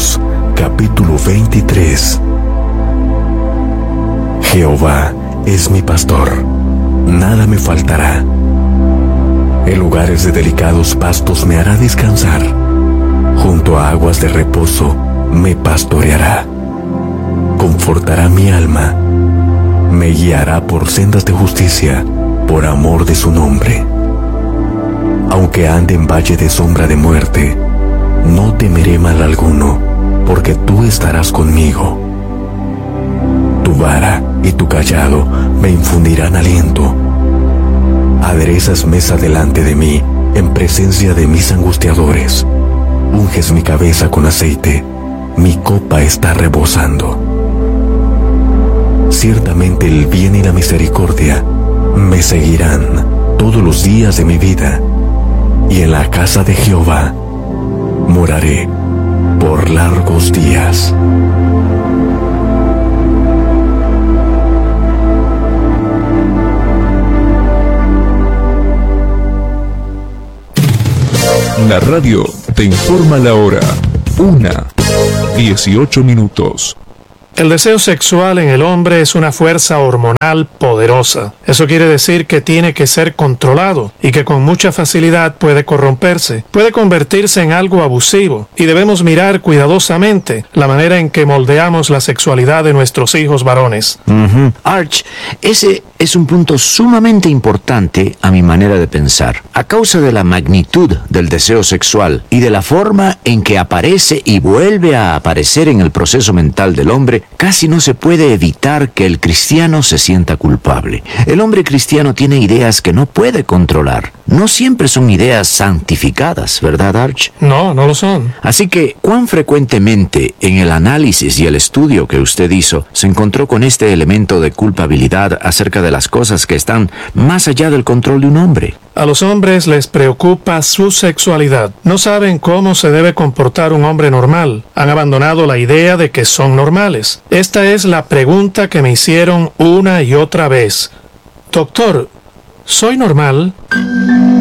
Salmos, capítulo 23. Jehová es mi pastor, nada me faltará. En lugares de delicados pastos me hará descansar, junto a aguas de reposo me pastoreará. Confortará mi alma, me guiará por sendas de justicia, por amor de su nombre. Aunque ande en valle de sombra de muerte, no temeré mal alguno, porque tú estarás conmigo. Tu vara y tu cayado me infundirán aliento. Aderezas mesa delante de mí, en presencia de mis angustiadores. Unges mi cabeza con aceite, mi copa está rebosando. Ciertamente el bien y la misericordia me seguirán todos los días de mi vida, y en la casa de Jehová moraré por largos días. La radio te informa la hora. 1:18. El deseo sexual en el hombre es una fuerza hormonal poderosa. Eso quiere decir que tiene que ser controlado y que con mucha facilidad puede corromperse, puede convertirse en algo abusivo, y debemos mirar cuidadosamente la manera en que moldeamos la sexualidad de nuestros hijos varones. Arch, ese es un punto sumamente importante a mi manera de pensar. A causa de la magnitud del deseo sexual y de la forma en que aparece y vuelve a aparecer en el proceso mental del hombre, casi no se puede evitar que el cristiano se sienta culpable. El hombre cristiano tiene ideas que no puede controlar. No siempre son ideas santificadas, ¿verdad, Arch? No, no lo son. Así que, ¿cuán frecuentemente en el análisis y el estudio que usted hizo se encontró con este elemento de culpabilidad acerca de las cosas que están más allá del control de un hombre? A los hombres les preocupa su sexualidad. No saben cómo se debe comportar un hombre normal. Han abandonado la idea de que son normales. Esta es la pregunta que me hicieron una y otra vez. Doctor, ¿soy normal?